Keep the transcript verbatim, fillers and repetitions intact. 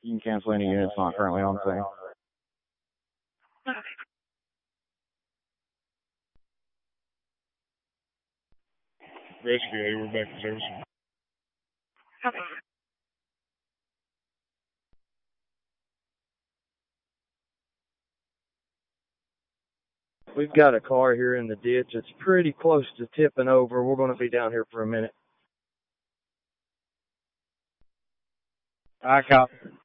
You can cancel any units not currently on scene. Rescue eight, we're back to service. Okay. We've got a car here in the ditch. It's pretty close to tipping over. We're going to be down here for a minute. I copy.